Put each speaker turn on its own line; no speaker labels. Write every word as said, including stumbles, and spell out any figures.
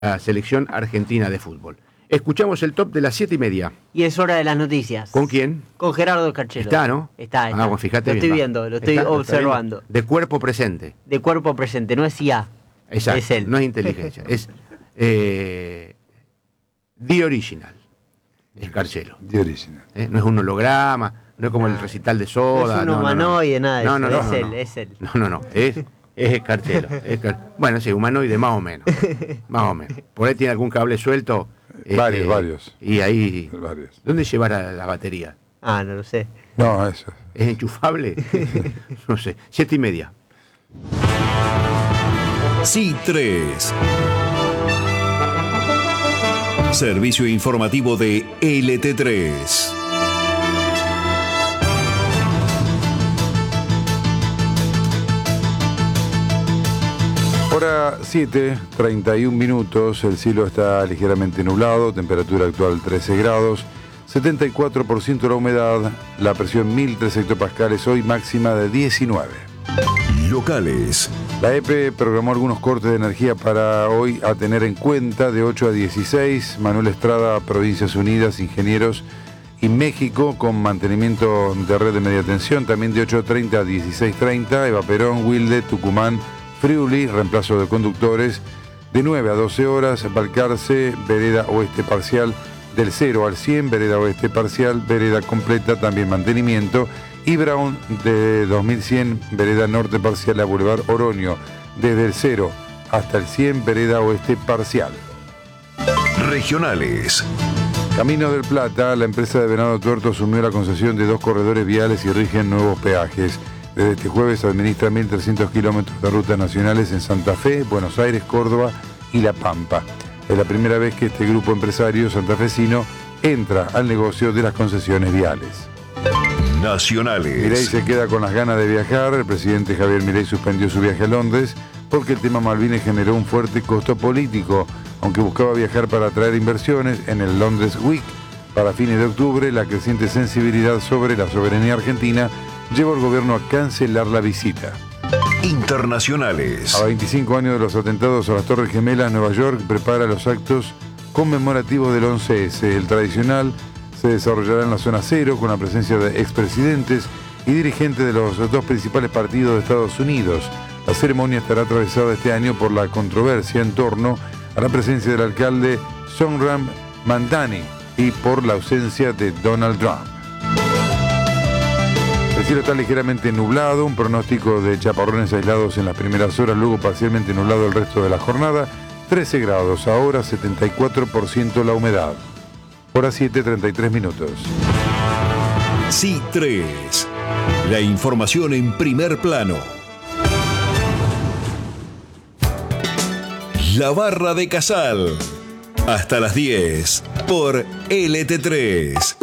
la selección argentina de fútbol. Escuchamos el top de las siete y media.
Y es hora de las noticias.
¿Con quién?
Con Gerardo Escarchelo.
Está, ¿no?
Está, está.
Ah, bueno, fíjate
lo
bien,
estoy
va.
viendo, lo estoy
Está, lo está
observando.
viendo. De cuerpo presente.
De cuerpo presente, no es I A.
Exacto.
Es él.
No es inteligencia, es eh, The Original. Escarchelo.
The Original.
¿Eh? No es un holograma, no es como el recital de Soda.
No es un
no,
humanoide,
no, no.
nada de
no,
eso.
no, no,
es
no,
él,
no.
es él.
No, no, no. Es, es Escarchelo. Es Car... Bueno, sí, humanoide más o menos. Más o menos. Por ahí tiene algún cable suelto.
Varios,
este,
varios.
Y ahí.
Varios.
¿Dónde llevará la batería?
Ah, no lo sé.
No, eso.
¿Es enchufable? No sé. Siete y media.
C tres. Servicio informativo de L T tres.
Hora siete, treinta y un minutos, el cielo está ligeramente nublado, temperatura actual trece grados, setenta y cuatro por ciento la humedad, la presión mil tres hectopascales, hoy máxima de diecinueve.
Locales.
La E P E programó algunos cortes de energía para hoy a tener en cuenta, de ocho a dieciséis, Manuel Estrada, Provincias Unidas, Ingenieros y México con mantenimiento de red de media tensión, también de ocho treinta a dieciséis treinta, Eva Perón, Wilde, Tucumán, Friuli, reemplazo de conductores, de nueve a doce horas, Balcarce, vereda oeste parcial, del cero al cien, vereda oeste parcial, vereda completa, también mantenimiento, y Brown de dos mil cien, vereda norte parcial a Boulevard Oroño, desde el cero hasta el cien, vereda oeste parcial.
Regionales.
Camino del Plata, la empresa de Venado Tuerto asumió la concesión de dos corredores viales y rigen nuevos peajes. Desde este jueves administra mil trescientos kilómetros de rutas nacionales en Santa Fe, Buenos Aires, Córdoba y La Pampa. Es la primera vez que este grupo empresario santafesino entra al negocio de las concesiones viales.
Nacionales.
Milei se queda con las ganas de viajar. El presidente Javier Milei suspendió su viaje a Londres porque el tema Malvinas generó un fuerte costo político. Aunque buscaba viajar para atraer inversiones en el Londres Week para fines de octubre, la creciente sensibilidad sobre la soberanía argentina llevó al gobierno a cancelar la visita.
Internacionales.
A veinticinco años de los atentados a las Torres Gemelas, Nueva York prepara los actos conmemorativos del once ese. El tradicional se desarrollará en la zona cero con la presencia de expresidentes y dirigentes de los dos principales partidos de Estados Unidos. La ceremonia estará atravesada este año por la controversia en torno a la presencia del alcalde Zohran Mamdani y por la ausencia de Donald Trump. El cielo está ligeramente nublado, un pronóstico de chaparrones aislados en las primeras horas, luego parcialmente nublado el resto de la jornada, trece grados, ahora setenta y cuatro por ciento la humedad. Hora siete, treinta y tres minutos.
C tres. La información en primer plano. La Barra de Casal. Hasta las diez por L T tres.